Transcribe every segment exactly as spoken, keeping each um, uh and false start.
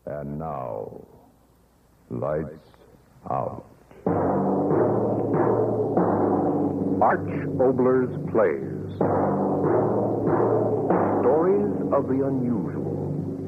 And now, lights out. Arch Obler's Plays. Stories of the unusual.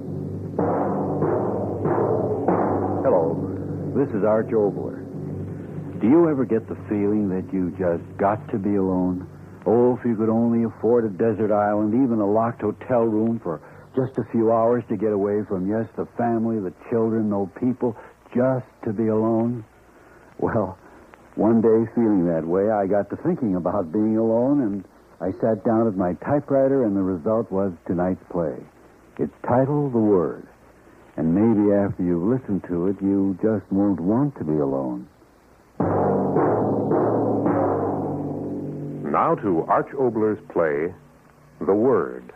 Hello, this is Arch Obler. Do you ever get the feeling that you just got to be alone? Oh, if you could only afford a desert island, even a locked hotel room for just a few hours to get away from, yes, the family, the children, no people, just to be alone. Well, one day feeling that way, I got to thinking about being alone, and I sat down at my typewriter, and the result was tonight's play. It's titled The Word. And maybe after you've listened to it, you just won't want to be alone. Now to Arch Obler's play, The Word.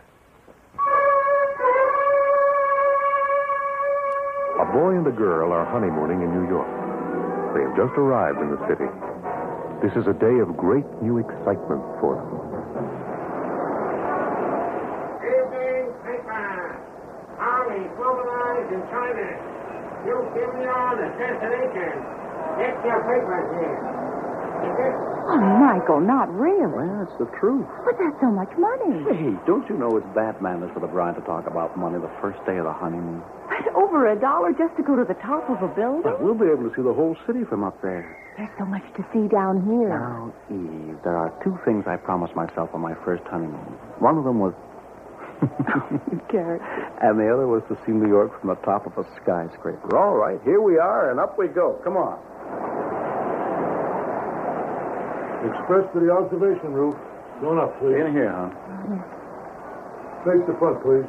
A boy and a girl are honeymooning in New York. They have just arrived in the city. This is a day of great new excitement for them. Evening paper. Army mobilized in China. You give me all the destination. Get your papers here. Is it? Oh, Michael, not really. Well, that's the truth. But that's so much money. Hey, don't you know it's bad manners for the bride to talk about money the first day of the honeymoon? That's over a dollar just to go to the top of a building? But we'll be able to see the whole city from up there. There's so much to see down here. Now, Eve, there are two things I promised myself on my first honeymoon. One of them was... Garrett. And the other was to see New York from the top of a skyscraper. All right, here we are, and up we go. Come on. Express to the observation roof. Going up, please. In here, huh? Face the front, please.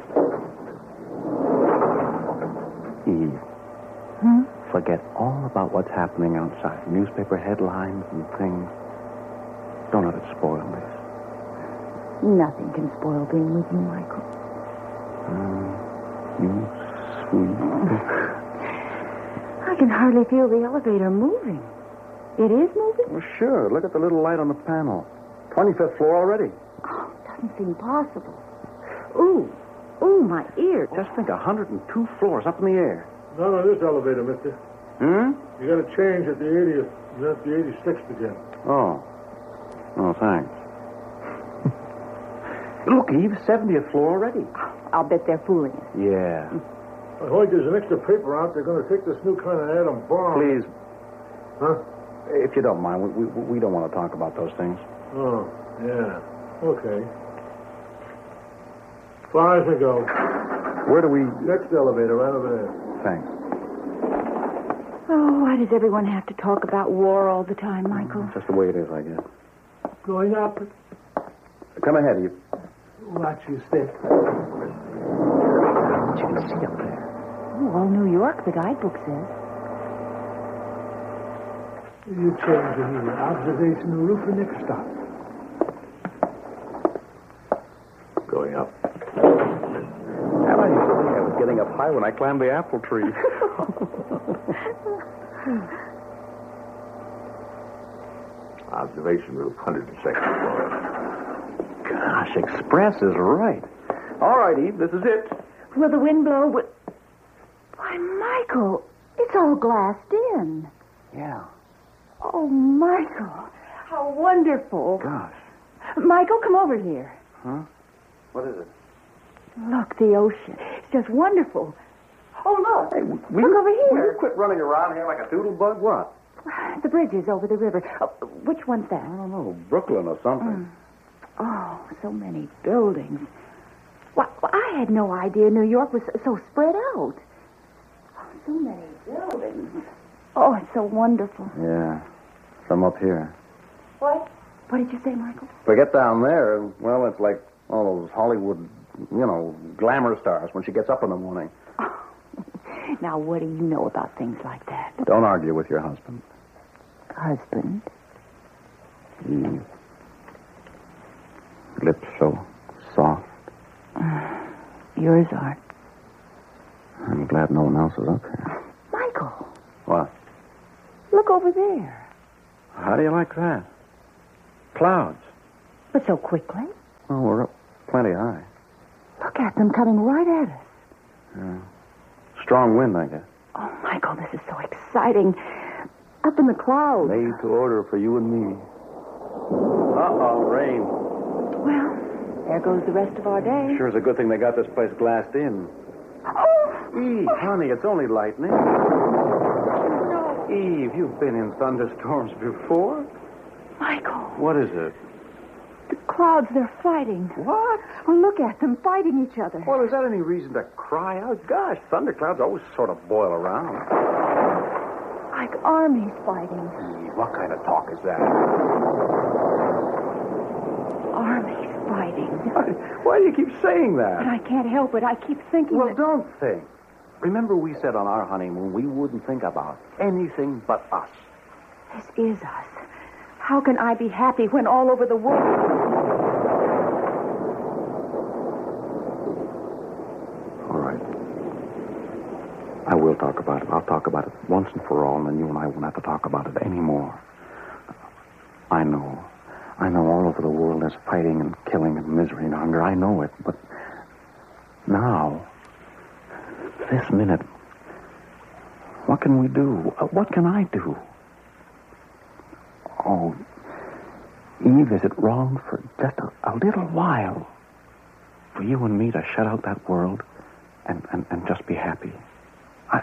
Eve. Hmm? Forget all about what's happening outside. Newspaper headlines and things. Don't let it spoil this. Nothing can spoil being with you, Michael. Mm, you sweet. I can hardly feel the elevator moving. It is moving? Well, sure. Look at the little light on the panel. twenty-fifth floor already. Oh, doesn't seem possible. Ooh. Ooh, my ears. Just think, one hundred two floors up in the air. Not on this elevator, mister. Hmm? You got to change at the eightieth, then at the eighty-sixth again. Oh. Oh, thanks. Look, Eve, seventieth floor already. I'll bet they're fooling us. Yeah. I heard there's an extra paper out. They're going to take this new kind of atom bomb. Please, Huh? if you don't mind, we, we, we don't want to talk about those things. Oh, yeah. Okay. Five to go. Where do we... Next elevator, right over there. Thanks. Oh, why does everyone have to talk about war all the time, Michael? Just the way it is, I guess. Going up. Come ahead, Eve. Watch your step. What you can see up there? Oh, all New York, the guidebook says. You change in here. Observation roof and next stop. Going up. How I used to think I was getting up high when I climbed the apple tree. Observation roof, one hundred second floor. Gosh, Express is right. All right, Eve, this is it. Will the wind blow? Wi- Why, Michael, it's all glassed in. Yeah. Oh, Michael, how wonderful. Gosh. Michael, come over here. Huh? What is it? Look, the ocean. It's just wonderful. Oh, look. Hey, will look you, over Will you here. quit running around here like a doodle bug? What? The bridges over the river. Oh, which one's that? I don't know. Brooklyn or something. Oh, so many buildings. Well, I had no idea New York was so spread out. Oh, so many buildings. Oh, it's so wonderful. Yeah. From up here. What? What did you say, Michael? Forget down there. Well, it's like all those Hollywood, you know, glamour stars when she gets up in the morning. Oh. Now, what do you know about things like that? Don't argue with your husband. Husband? Eve. Lips so soft. Yours aren't. I'm glad no one else is up here. Michael. What? Look over there. How do you like that? Clouds. But so quickly. Oh, we're up plenty high. Look at them coming right at us. Yeah. Strong wind, I guess. Oh, Michael, this is so exciting. Up in the clouds. Made to order for you and me. Uh-oh, rain. Well, there goes the rest of our day. Sure is a good thing they got this place glassed in. Oh! Eve, honey, it's only lightning. No. Eve, you've been in thunderstorms before. Michael, What is it? the clouds, they're fighting. What? Oh, look at them fighting each other. Well, is that any reason to cry out? Gosh, thunderclouds always sort of boil around. Like armies fighting. Eve, what kind of talk is that? Armies fighting. Why, why do you keep saying But that? I can't help it. I keep thinking Well, that... don't think. Remember we said on our honeymoon we wouldn't think about anything but us. This is us. How can I be happy when all over the world... All right. I will talk about it. I'll talk about it once and for all, and then you and I won't have to talk about it anymore. I know. I know all over the world there's fighting and killing and misery and hunger. I know it, but now, this minute, what can we do? What can I do? Oh, Eve, is it wrong for just a, a little while for you and me to shut out that world and, and, and just be happy? I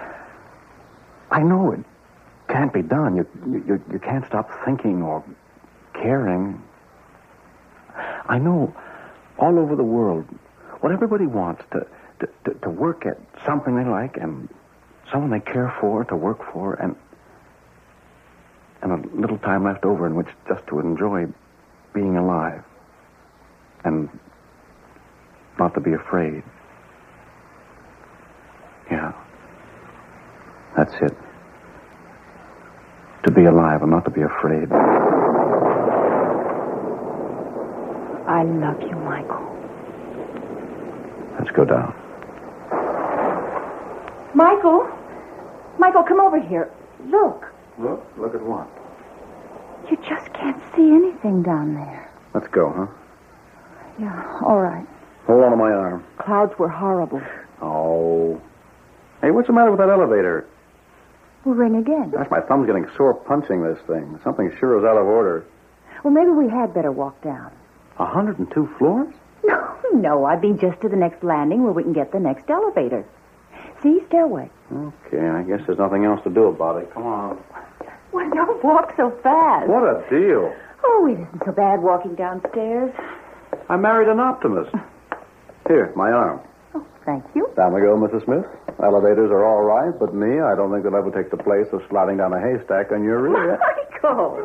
I know it can't be done. You, you you can't stop thinking or caring. I know all over the world what everybody wants to, to, to, to work at something they like and someone they care for to work for and and a little time left over in which just to enjoy being alive and not to be afraid. Yeah. That's it. To be alive and not to be afraid. I love you, Michael. Let's go down. Michael! Michael, come over here. Look. Look? Look at what? You just can't see anything down there. Let's go, huh? Yeah, all right. Hold on to my arm. Clouds were horrible. Oh. Hey, what's the matter with that elevator? We'll ring again. Gosh, my thumb's getting sore punching this thing. Something sure is out of order. Well, maybe we had better walk down. A hundred and two floors? No, no, I'd be just to the next landing where we can get the next elevator. See, stairway. Okay, I guess there's nothing else to do about it. Come on. Well, don't walk so fast. What a deal. Oh, it isn't so bad walking downstairs. I married an optimist. Here, my arm. Oh, thank you. Down we go, Missus Smith. Elevators are all right, but me, I don't think they'll ever take the place of sliding down a haystack on your rear. Michael!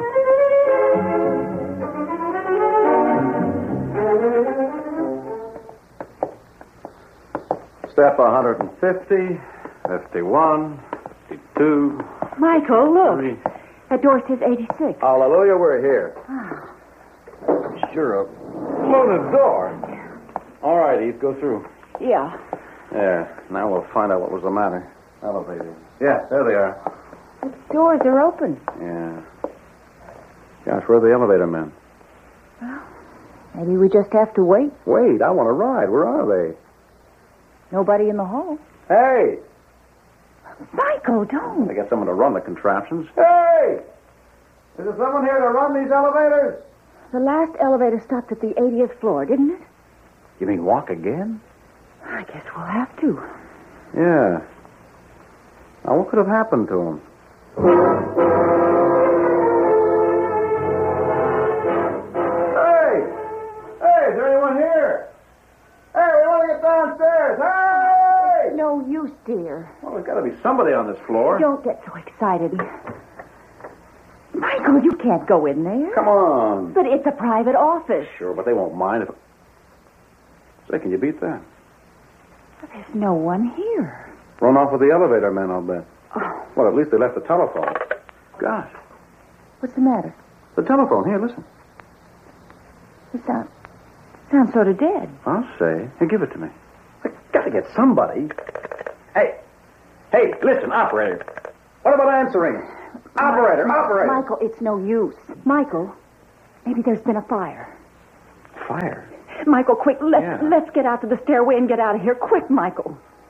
Step one fifty, fifty-one, fifty-two. Michael, look. Three. That door says eighty-six. Hallelujah, we're here. Sure, a loaded door. All right, Eve, go through. Yeah. There. Now we'll find out what was the matter. Elevator. Yeah, there they are. The doors are open. Yeah. Gosh, where are the elevator men? Well, maybe we just have to wait. Wait, I want to ride. Where are they? Nobody in the hall. Hey! Michael, don't. I got someone to run the contraptions. Hey! Is there someone here to run these elevators? The last elevator stopped at the eightieth floor, didn't it? You mean walk again? I guess we'll have to. Yeah. Now, what could have happened to him? Hey! Hey, is there anyone here? Hey, we want to get downstairs. Hey! No use, dear. Well, there's got to be somebody on this floor. Don't get so excited. Michael, you can't go in there. Come on. But it's a private office. Sure, but they won't mind if... Say, can you beat that? There's no one here. Run off with the elevator men, I'll bet. Oh, Well, at least they left the telephone. Gosh. what's the matter? The telephone. Here, listen. It sounds, sounds sort of dead. I'll say. Hey, give it to me. I got to get somebody. Hey. Hey, listen, operator. What about answering? Operator, Mi- operator. Michael, it's no use. Michael, maybe there's been a fire. Fire. Michael, quick, let's, Yeah. let's get out to the stairway and get out of here. Quick, Michael.